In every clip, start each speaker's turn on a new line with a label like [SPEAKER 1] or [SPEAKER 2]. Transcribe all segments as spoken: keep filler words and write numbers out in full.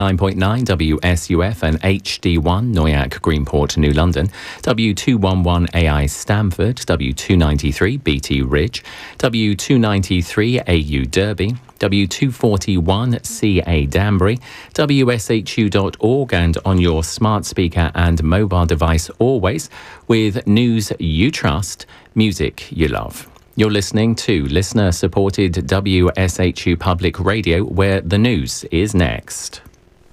[SPEAKER 1] nine point nine W S U F and H D one Noyac Greenport New London, W two eleven A I Stamford, W two ninety-three B T Ridge, W two ninety-three A U Derby, W two forty-one C A Danbury, W S H U dot org, and on your smart speaker and mobile device always, with news you trust, music you love. You're listening to listener-supported W S H U Public Radio, where the news is next.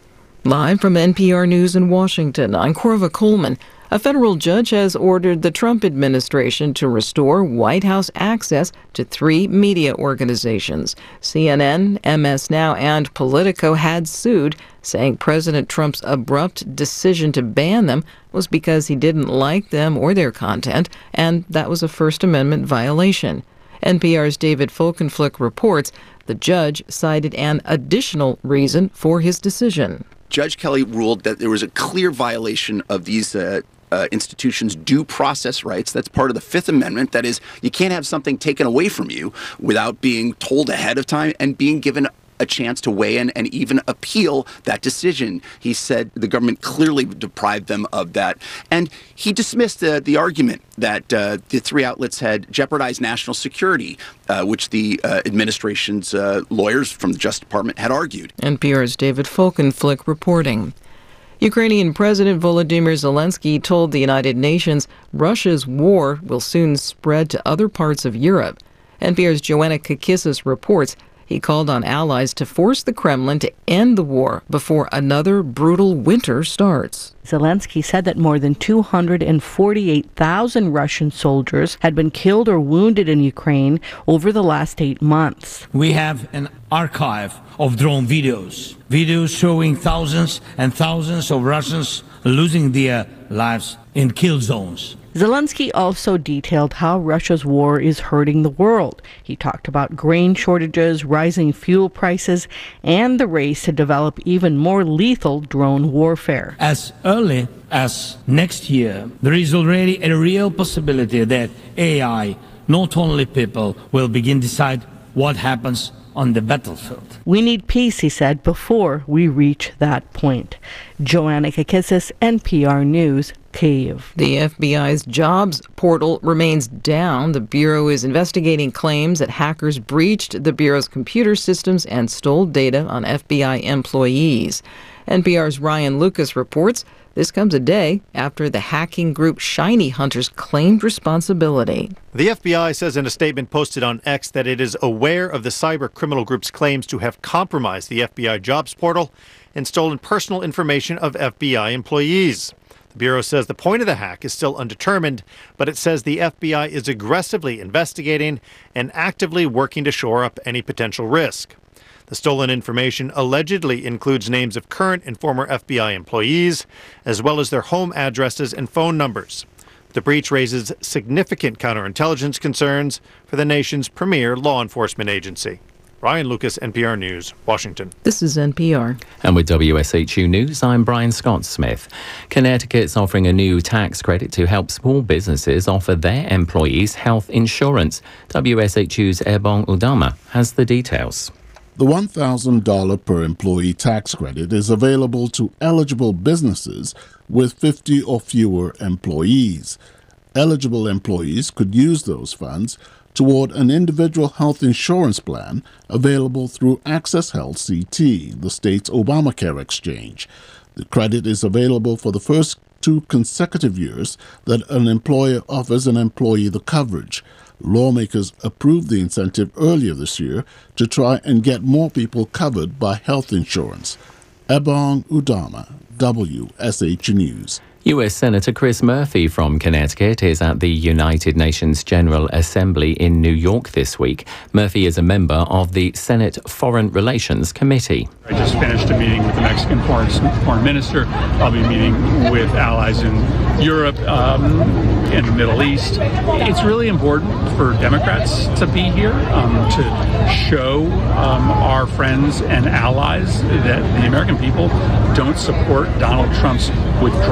[SPEAKER 2] Live from N P R News in Washington, I'm Corva Coleman. A federal judge has ordered the Trump administration to restore White House access to three media organizations. C N N, M S Now, and Politico had sued, saying President Trump's abrupt decision to ban them was because he didn't like them or their content, and that was a First Amendment violation. N P R's David Folkenflik reports the judge cited an additional reason for his decision.
[SPEAKER 3] Judge Kelly ruled that there was a clear violation of these uh, uh, institutions' due process rights. That's part of the Fifth Amendment. That is, you can't have something taken away from you without being told ahead of time and being given a chance to weigh in and even appeal that decision. He said the government clearly deprived them of that. And he dismissed the, the argument that uh, the three outlets had jeopardized national security, uh, which the uh, administration's uh, lawyers from the Justice Department had argued.
[SPEAKER 2] N P R's David Folkenflik reporting. Ukrainian President Volodymyr Zelensky told the United Nations Russia's war will soon spread to other parts of Europe. N P R's Joanna Kakissis reports he called on allies to force the Kremlin to end the war before another brutal winter starts.
[SPEAKER 4] Zelensky said that more than two hundred forty-eight thousand Russian soldiers had been killed or wounded in Ukraine over the last eight months.
[SPEAKER 5] We have an archive of drone videos, videos showing thousands and thousands of Russians losing their lives in kill zones.
[SPEAKER 4] Zelensky also detailed how Russia's war is hurting the world. He talked about grain shortages, rising fuel prices, and the race to develop even more lethal drone warfare.
[SPEAKER 5] As early as next year, there is already a real possibility that A I, not only people, will begin to decide what happens on the battlefield.
[SPEAKER 4] We need peace, he said, before we reach that point. Joanna Kakissis, N P R News, Kyiv.
[SPEAKER 2] The F B I's jobs portal remains down. The Bureau is investigating claims that hackers breached the Bureau's computer systems and stole data on F B I employees. N P R's Ryan Lucas reports this comes a day after the hacking group Shiny Hunters claimed responsibility.
[SPEAKER 6] The F B I says in a statement posted on X that it is aware of the cyber criminal group's claims to have compromised the F B I jobs portal and stolen personal information of F B I employees. The Bureau says the point of the hack is still undetermined, but it says the F B I is aggressively investigating and actively working to shore up any potential risk. The stolen information allegedly includes names of current and former F B I employees, as well as their home addresses and phone numbers. The breach raises significant counterintelligence concerns for the nation's premier law enforcement agency. Ryan Lucas, N P R News, Washington.
[SPEAKER 2] This is N P R.
[SPEAKER 1] And with W S H U News, I'm Brian Scott-Smith. Connecticut's offering a new tax credit to help small businesses offer their employees health insurance. W S H U's Ebong Udama has the details.
[SPEAKER 7] The one thousand dollars per employee tax credit is available to eligible businesses with fifty or fewer employees. Eligible employees could use those funds toward an individual health insurance plan available through Access Health C T, the state's Obamacare exchange. The credit is available for the first two consecutive years that an employer offers an employee the coverage. Lawmakers approved the incentive earlier this year to try and get more people covered by health insurance. Ebong Udama, W S H News.
[SPEAKER 1] U S Senator Chris Murphy from Connecticut is at the United Nations General Assembly in New York this week. Murphy is a member of the Senate Foreign Relations Committee.
[SPEAKER 8] I just finished a meeting with the Mexican foreign, foreign minister. I'll be meeting with allies in Europe, um, in the Middle East. It's really important for Democrats to be here, um, to show um, our friends and allies that the American people don't support Donald Trump's withdrawal from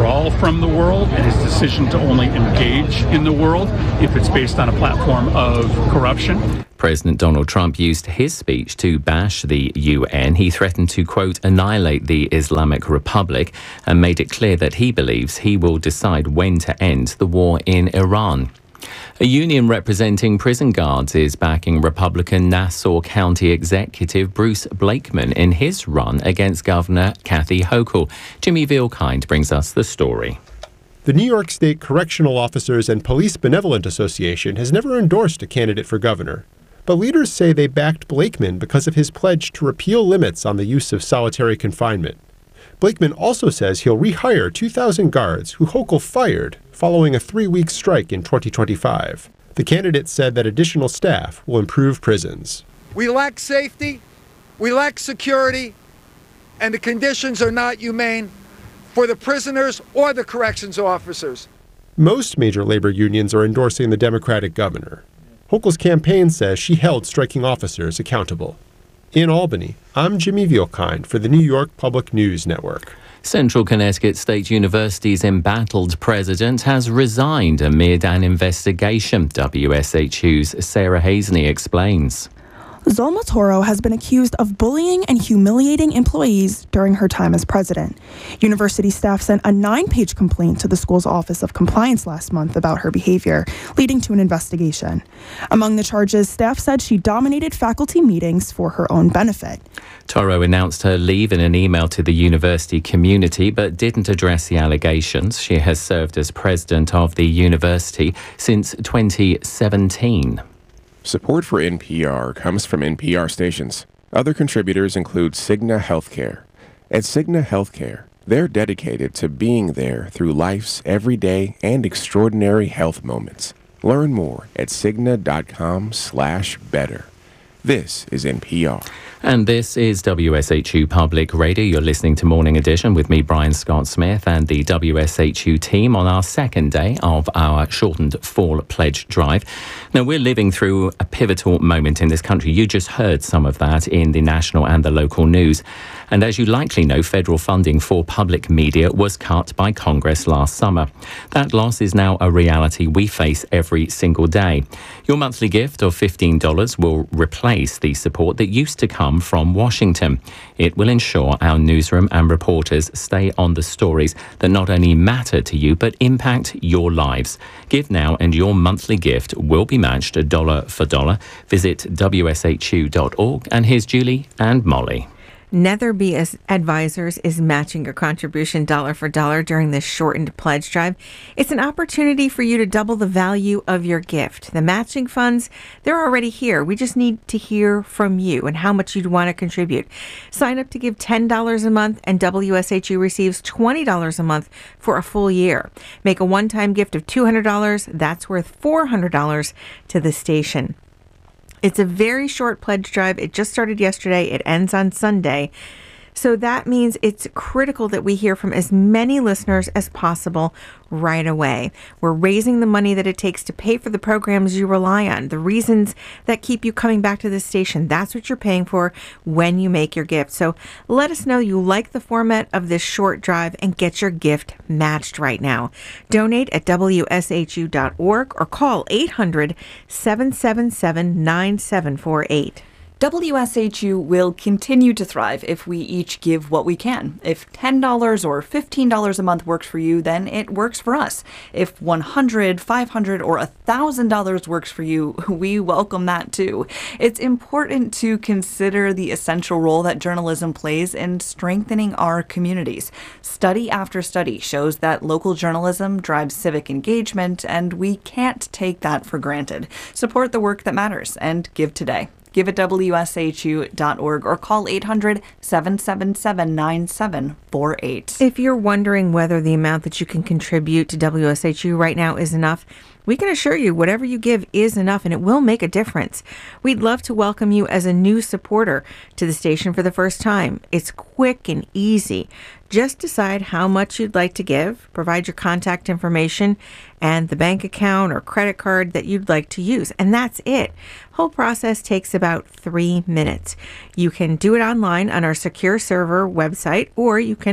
[SPEAKER 8] from the world and his decision to only engage in the world if it's based on a platform of corruption.
[SPEAKER 1] President Donald Trump used his speech to bash the U N. He threatened to, quote, annihilate the Islamic Republic and made it clear that he believes he will decide when to end the war in Iran. A union representing prison guards is backing Republican Nassau County Executive Bruce Blakeman in his run against Governor Kathy Hochul. Jimmy Vielkind brings us the story.
[SPEAKER 9] The New York State Correctional Officers and Police Benevolent Association has never endorsed a candidate for governor. But leaders say they backed Blakeman because of his pledge to repeal limits on the use of solitary confinement. Blakeman also says he'll rehire two thousand guards who Hochul fired following a three-week strike in twenty twenty-five. The candidate said that additional staff will improve prisons.
[SPEAKER 10] We lack safety, we lack security, and the conditions are not humane for the prisoners or the corrections officers.
[SPEAKER 9] Most major labor unions are endorsing the Democratic governor. Hochul's campaign says she held striking officers accountable. In Albany, I'm Jimmy Vielkind for the New York Public News Network.
[SPEAKER 1] Central Connecticut State University's embattled president has resigned amid an investigation. W S H U's Sarah Hazeney explains.
[SPEAKER 11] Zulma Toro has been accused of bullying and humiliating employees during her time as president. University staff sent a nine-page complaint to the school's Office of Compliance last month about her behavior, leading to an investigation. Among the charges, staff said she dominated faculty meetings for her own benefit.
[SPEAKER 1] Toro announced her leave in an email to the university community, but didn't address the allegations. She has served as president of the university since twenty seventeen.
[SPEAKER 12] Support for N P R comes from N P R stations. Other contributors include Cigna Healthcare. At Cigna Healthcare, they're dedicated to being there through life's everyday and extraordinary health moments. Learn more at Cigna.com slash better. This is N P R.
[SPEAKER 1] And this is W S H U Public Radio. You're listening to Morning Edition with me, Brian Scott Smith, and the W S H U team on our second day of our shortened fall pledge drive. Now, we're living through a pivotal moment in this country. You just heard some of that in the national and the local news. And as you likely know, federal funding for public media was cut by Congress last summer. That loss is now a reality we face every single day. Your monthly gift of fifteen dollars will replace the support that used to come from Washington. It will ensure our newsroom and reporters stay on the stories that not only matter to you, but impact your lives. Give now and your monthly gift will be matched dollar for dollar. Visit W S H U dot org. And here's Julie and Molly.
[SPEAKER 13] Netherby Advisors is matching your contribution dollar for dollar during this shortened pledge drive. It's an opportunity for you to double the value of your gift. The matching funds, they're already here. We just need to hear from you and how much you'd want to contribute. Sign up to give ten dollars a month and W S H U receives twenty dollars a month for a full year. Make a one-time gift of two hundred dollars. That's worth four hundred dollars to the station. It's a very short pledge drive. It just started yesterday. It ends on Sunday. So that means it's critical that we hear from as many listeners as possible right away. We're raising the money that it takes to pay for the programs you rely on, the reasons that keep you coming back to this station. That's what you're paying for when you make your gift. So let us know you like the format of this short drive and get your gift matched right now. Donate at W S H U dot org or call eight hundred, seven seven seven, nine seven four eight.
[SPEAKER 14] W S H U will continue to thrive if we each give what we can. If ten dollars or fifteen dollars a month works for you, then it works for us. If one hundred dollars, five hundred dollars, or one thousand dollars works for you, we welcome that too. It's important to consider the essential role that journalism plays in strengthening our communities. Study after study shows that local journalism drives civic engagement, and we can't take that for granted. Support the work that matters and give today. Give at W S H U dot org or call eight hundred, seven seven seven, nine seven four eight.
[SPEAKER 13] If you're wondering whether the amount that you can contribute to W S H U right now is enough, we can assure you whatever you give is enough and it will make a difference. We'd love to welcome you as a new supporter to the station for the first time. It's quick and easy. Just decide how much you'd like to give, provide your contact information, and the bank account or credit card that you'd like to use. And that's it. Whole process takes about three minutes. You can do it online on our secure server website, or you can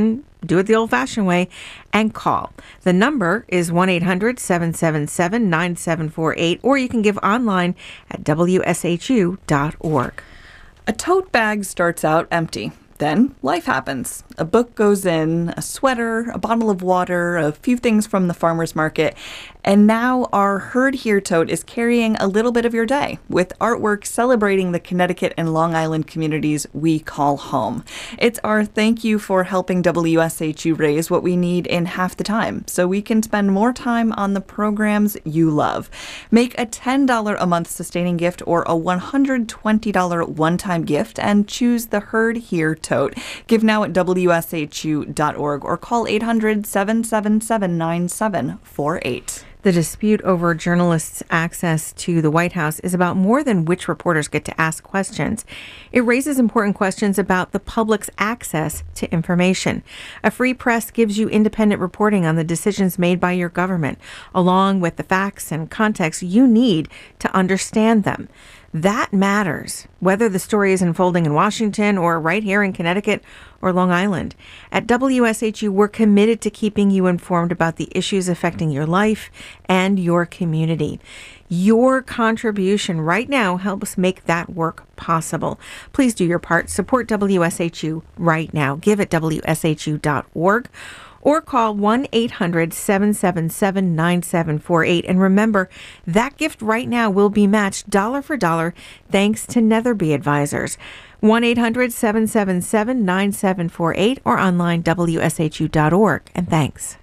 [SPEAKER 13] do it the old-fashioned way and call. The number is one eight hundred seven seven seven nine seven four eight, or you can give online at W S H U dot org.
[SPEAKER 14] A tote bag starts out empty. Then life happens. A book goes in, a sweater, a bottle of water, a few things from the farmer's market. And now our Heard Here tote is carrying a little bit of your day with artwork celebrating the Connecticut and Long Island communities we call home. It's our thank you for helping W S H U raise what we need in half the time so we can spend more time on the programs you love. Make a ten dollars a month sustaining gift or a one hundred twenty dollars one-time gift and choose the Heard Here tote. Give now at W S H U dot org or call eight hundred seven seven seven nine seven four eight.
[SPEAKER 13] The dispute over journalists' access to the White House is about more than which reporters get to ask questions. It raises important questions about the public's access to information. A free press gives you independent reporting on the decisions made by your government, along with the facts and context you need to understand them. That matters, whether the story is unfolding in Washington or right here in Connecticut or Long Island. At W S H U, we're committed to keeping you informed about the issues affecting your life and your community. Your contribution right now helps make that work possible. Please do your part. Support W S H U right now. Give at W S H U dot org. Or call one eight hundred seven seven seven nine seven four eight. And remember, that gift right now will be matched dollar for dollar thanks to Netherby Advisors. one eight hundred seven seven seven nine seven four eight or online W S H U dot org. And thanks.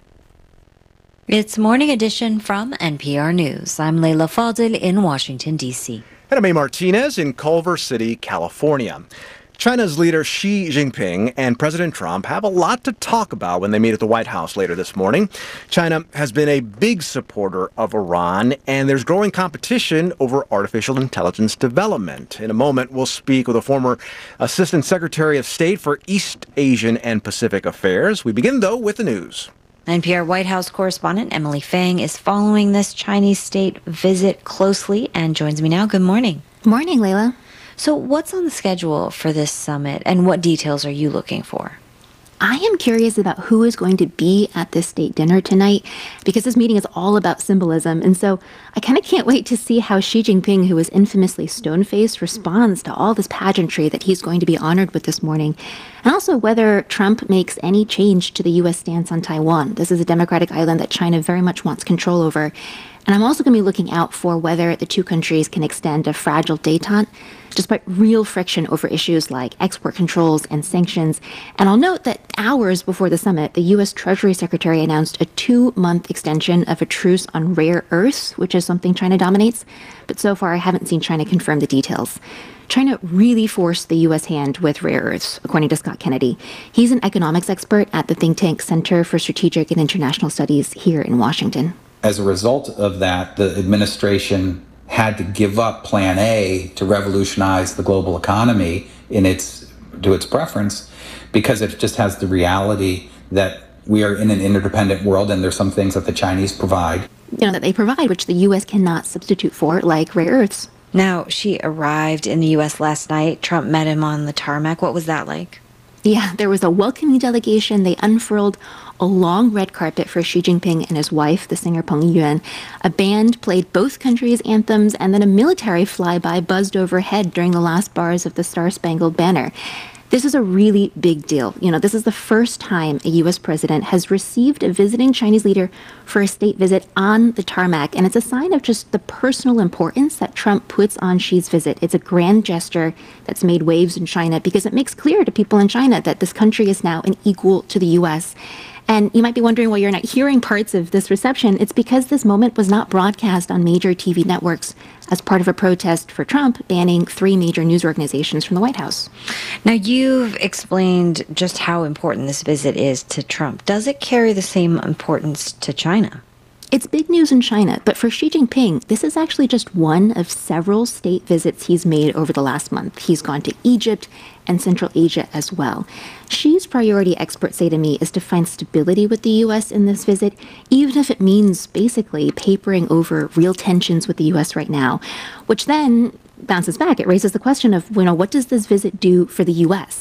[SPEAKER 15] It's Morning Edition from N P R News. I'm Leila Fadil in Washington, D C.
[SPEAKER 16] And I'm A. Martinez in Culver City, California. China's leader Xi Jinping and President Trump have a lot to talk about when they meet at the White House later this morning. China has been a big supporter of Iran, and there's growing competition over artificial intelligence development. In a moment, we'll speak with a former Assistant Secretary of State for East Asian and Pacific Affairs. We begin, though, with the news.
[SPEAKER 15] N P R White House correspondent Emily Fang is following this Chinese state visit closely and joins me now. Good morning.
[SPEAKER 17] Morning, Leila.
[SPEAKER 15] So what's on the schedule for this summit, and what details are you looking for?
[SPEAKER 17] I am curious about who is going to be at this state dinner tonight, because this meeting is all about symbolism. And so I kind of can't wait to see how Xi Jinping, who is infamously stone-faced, responds to all this pageantry that he's going to be honored with this morning. And also whether Trump makes any change to the U S stance on Taiwan. This is a democratic island that China very much wants control over. And I'm also going to be looking out for whether the two countries can extend a fragile détente, despite real friction over issues like export controls and sanctions. And I'll note that hours before the summit, the U S Treasury Secretary announced a two-month extension of a truce on rare earths, which is something China dominates. But so far, I haven't seen China confirm the details. China really forced the U S hand with rare earths, according to Scott Kennedy. He's an economics expert at the think tank Center for Strategic and International Studies here in Washington.
[SPEAKER 18] As a result of that, the administration had to give up Plan A to revolutionize the global economy in its to its preference, because it just has the reality that we are in an interdependent world and there's some things that the Chinese provide.
[SPEAKER 17] You know, that they provide, which the U S cannot substitute for, like rare earths.
[SPEAKER 15] Now, Xi arrived in the U S last night. Trump met him on the tarmac. What was that like?
[SPEAKER 17] Yeah, there was a welcoming delegation. They unfurled a long red carpet for Xi Jinping and his wife, the singer Peng Liyuan. A band played both countries' anthems, and then a military flyby buzzed overhead during the last bars of the Star-Spangled Banner. This is a really big deal. You know, this is the first time a U S president has received a visiting Chinese leader for a state visit on the tarmac, and it's a sign of just the personal importance that Trump puts on Xi's visit. It's a grand gesture that's made waves in China because it makes clear to people in China that this country is now an equal to the U S. And you might be wondering why you're not hearing parts of this reception. It's because this moment was not broadcast on major T V networks as part of a protest for Trump banning three major news organizations from the White House.
[SPEAKER 15] Now, you've explained just how important this visit is to Trump. Does it carry the same importance to China?
[SPEAKER 17] It's big news in China, but for Xi Jinping, this is actually just one of several state visits he's made over the last month. He's gone to Egypt and Central Asia as well. Xi's priority, experts say to me, is to find stability with the U S in this visit, even if it means basically papering over real tensions with the U S right now, which then bounces back. It raises the question of, you know, what does this visit do for the U S?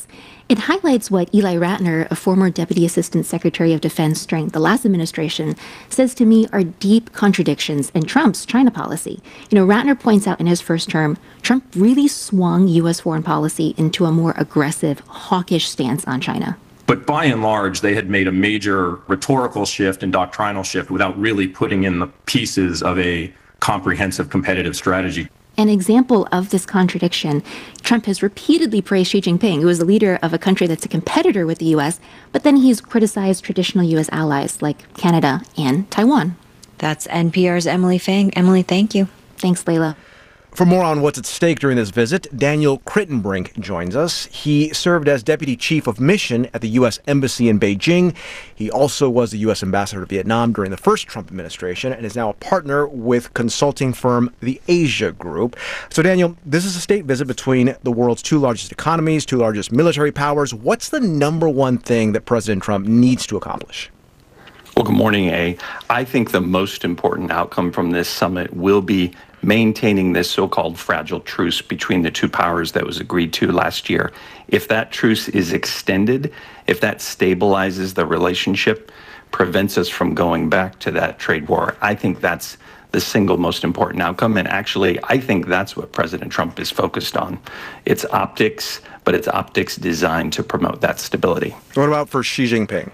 [SPEAKER 17] It highlights what Eli Ratner, a former Deputy Assistant Secretary of Defense during the last administration, says to me are deep contradictions in Trump's China policy. You know, Ratner points out in his first term, Trump really swung U S foreign policy into a more aggressive, hawkish stance on China.
[SPEAKER 19] But by and large, they had made a major rhetorical shift and doctrinal shift without really putting in the pieces of a comprehensive competitive strategy.
[SPEAKER 17] An example of this contradiction, Trump has repeatedly praised Xi Jinping, who is the leader of a country that's a competitor with the U S, but then he's criticized traditional U S allies like Canada and Taiwan.
[SPEAKER 15] That's N P R's Emily Fang. Emily, thank you.
[SPEAKER 17] Thanks, Layla.
[SPEAKER 16] For more on what's at stake during this visit, Daniel Crittenbrink joins us. He served as Deputy Chief of Mission at the U S Embassy in Beijing. He also was the U S Ambassador to Vietnam during the first Trump administration and is now a partner with consulting firm the Asia Group. So, Daniel, this is a state visit between the world's two largest economies, two largest military powers. What's the number one thing that President Trump needs to accomplish?
[SPEAKER 19] Well, good morning, A. I think the most important outcome from this summit will be maintaining this so-called fragile truce between the two powers that was agreed to last year. If that truce is extended, if that stabilizes the relationship, prevents us from going back to that trade war, I think that's the single most important outcome. And actually, I think that's what President Trump is focused on. It's optics, but it's optics designed to promote that stability.
[SPEAKER 16] What about for Xi Jinping?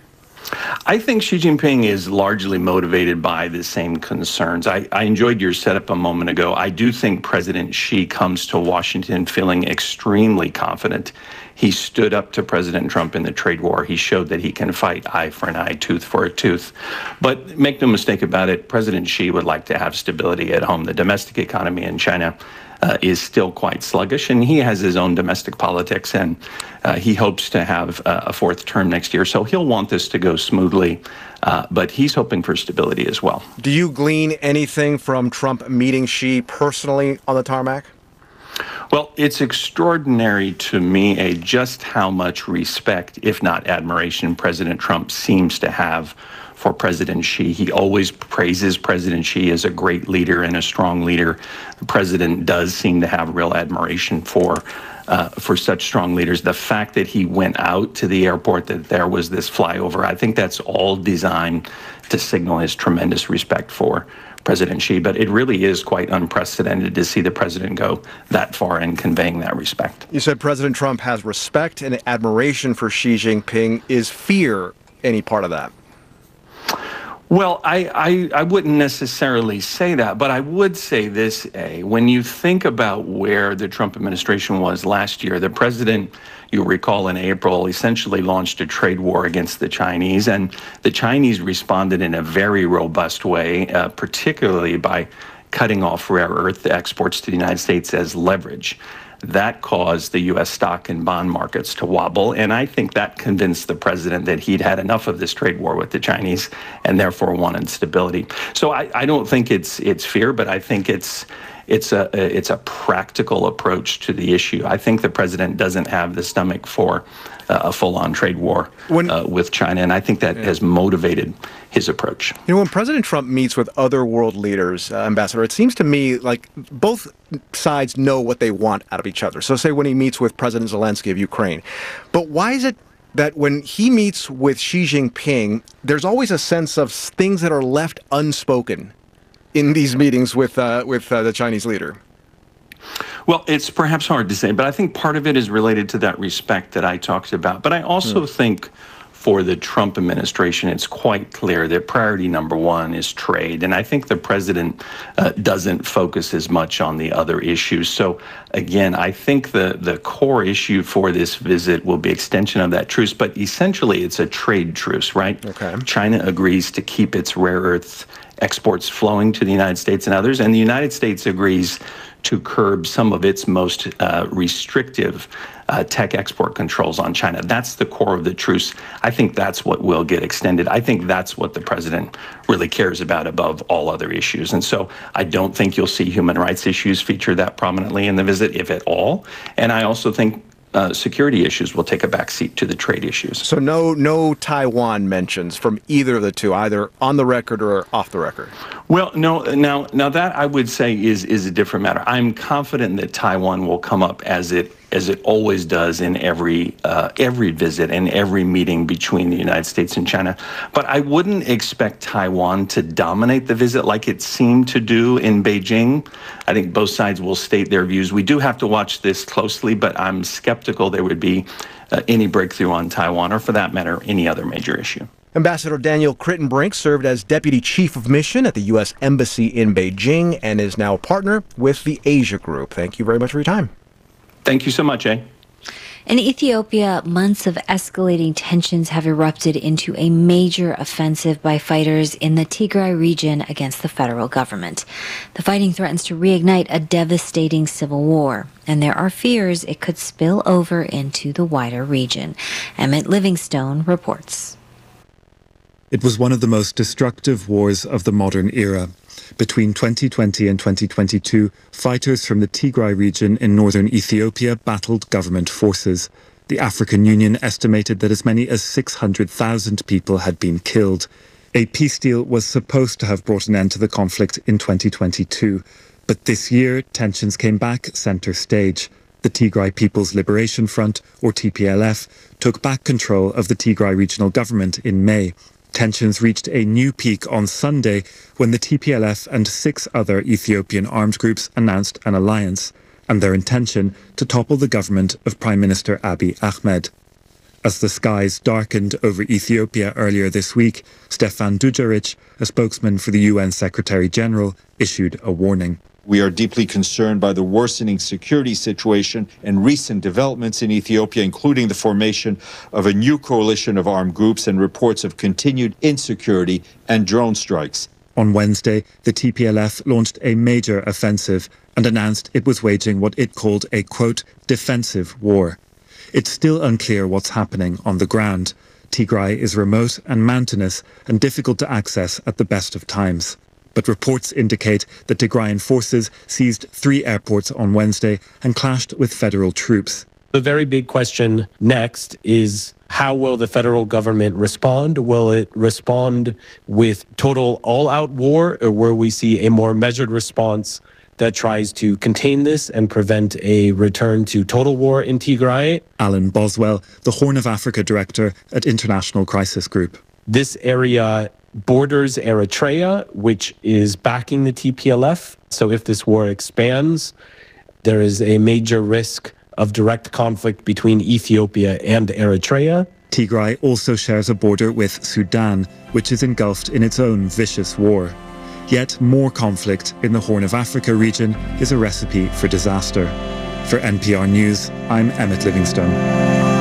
[SPEAKER 19] I think Xi Jinping is largely motivated by the same concerns. I, I enjoyed your setup a moment ago. I do think President Xi comes to Washington feeling extremely confident. He stood up to President Trump in the trade war. He showed that he can fight eye for an eye, tooth for a tooth. But make no mistake about it, President Xi would like to have stability at home. The domestic economy in China Uh, is still quite sluggish, and he has his own domestic politics, and uh, he hopes to have uh, a fourth term next year. So he'll want this to go smoothly, uh, but he's hoping for stability as well.
[SPEAKER 16] Do you glean anything from Trump meeting Xi personally on the tarmac?
[SPEAKER 19] Well, it's extraordinary to me, a just how much respect, if not admiration, President Trump seems to have for President Xi. He always praises President Xi as a great leader and a strong leader. The president does seem to have real admiration for uh, for such strong leaders. The fact that he went out to the airport, that there was this flyover, I think that's all designed to signal his tremendous respect for President Xi. But it really is quite unprecedented to see the president go that far in conveying that respect.
[SPEAKER 16] You said President Trump has respect and admiration for Xi Jinping. Is fear any part of that?
[SPEAKER 19] Well, I, I, I wouldn't necessarily say that, but I would say this, A. When you think about where the Trump administration was last year, the president, you recall in April, essentially launched a trade war against the Chinese, and the Chinese responded in a very robust way, uh, particularly by cutting off rare earth exports to the United States as leverage. That caused the U S stock and bond markets to wobble, and I think that convinced the president that he'd had enough of this trade war with the Chinese and therefore wanted stability. So I, I don't think it's it's fear, but I think it's it's a it's a practical approach to the issue. I think the president doesn't have the stomach for uh, a full-on trade war uh, with China, and I think that yeah. has motivated his approach.
[SPEAKER 16] You know, when President Trump meets with other world leaders, uh, Ambassador, it seems to me like both sides know what they want out of each other. So say when he meets with President Zelensky of Ukraine. But why is it that when he meets with Xi Jinping, there's always a sense of things that are left unspoken in these meetings with, uh, with uh, the Chinese leader?
[SPEAKER 19] Well, it's perhaps hard to say, but I think part of it is related to that respect that I talked about. But I also hmm. think for the Trump administration, it's quite clear that priority number one is trade. And I think the president uh, doesn't focus as much on the other issues. So again, I think the, the core issue for this visit will be extension of that truce, but essentially it's a trade truce, right?
[SPEAKER 16] Okay.
[SPEAKER 19] China agrees to keep its rare earth exports flowing to the United States and others, and the United States agrees to curb some of its most uh, restrictive uh, tech export controls on China. That's the core of the truce. I think that's what will get extended. I think that's what the president really cares about above all other issues. And so I don't think you'll see human rights issues feature that prominently in the visit, if at all. And I also think Uh, security issues will take a backseat to the trade issues.
[SPEAKER 16] So no no Taiwan mentions from either of the two, either on the record or off the record?
[SPEAKER 19] Well, no, now now that I would say is is a different matter. I'm confident that Taiwan will come up as it as it always does in every uh, every visit and every meeting between the United States and China. But I wouldn't expect Taiwan to dominate the visit like it seemed to do in Beijing. I think both sides will state their views. We do have to watch this closely, but I'm skeptical there would be uh, any breakthrough on Taiwan, or for that matter, any other major issue.
[SPEAKER 16] Ambassador Daniel Crittenbrink served as Deputy Chief of Mission at the U S Embassy in Beijing and is now a partner with the Asia Group. Thank you very much for your time.
[SPEAKER 19] Thank you so much, eh?
[SPEAKER 15] In Ethiopia, months of escalating tensions have erupted into a major offensive by fighters in the Tigray region against the federal government. The fighting threatens to reignite a devastating civil war, and there are fears it could spill over into the wider region. Emmett Livingstone reports.
[SPEAKER 20] It was one of the most destructive wars of the modern era. Between twenty twenty and twenty twenty-two, fighters from the Tigray region in northern Ethiopia battled government forces. The African Union estimated that as many as six hundred thousand people had been killed. A peace deal was supposed to have brought an end to the conflict in twenty twenty-two. But this year, tensions came back center stage. The Tigray People's Liberation Front, or T P L F, took back control of the Tigray regional government in May. Tensions reached a new peak on Sunday when the T P L F and six other Ethiopian armed groups announced an alliance and their intention to topple the government of Prime Minister Abiy Ahmed. As the skies darkened over Ethiopia earlier this week, Stefan Dujarric, a spokesman for the U N Secretary-General, issued a warning.
[SPEAKER 21] We are deeply concerned by the worsening security situation and recent developments in Ethiopia, including the formation of a new coalition of armed groups and reports of continued insecurity and drone strikes.
[SPEAKER 20] On Wednesday, the T P L F launched a major offensive and announced it was waging what it called a, quote, defensive war. It's still unclear what's happening on the ground. Tigray is remote and mountainous and difficult to access at the best of times. But reports indicate that Tigrayan forces seized three airports on Wednesday and clashed with federal troops.
[SPEAKER 22] The very big question next is, how will the federal government respond? Will it respond with total all-out war, or will we see a more measured response that tries to contain this and prevent a return to total war in Tigray?
[SPEAKER 20] Alan Boswell, the Horn of Africa director at International Crisis Group.
[SPEAKER 22] This area borders Eritrea, which is backing the T P L F. So if this war expands, there is a major risk of direct conflict between Ethiopia and Eritrea.
[SPEAKER 20] Tigray also shares a border with Sudan, which is engulfed in its own vicious war. Yet more conflict in the Horn of Africa region is a recipe for disaster. For N P R News, I'm Emmett Livingstone.